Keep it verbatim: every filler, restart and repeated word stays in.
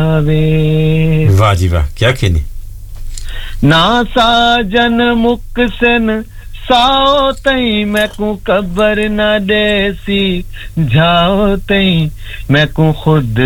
जावे वाह जी वाह क्या कहनी ना साजन मुकसन साओ तई मैं को कबर न देसी जाओ तई मैं को खुद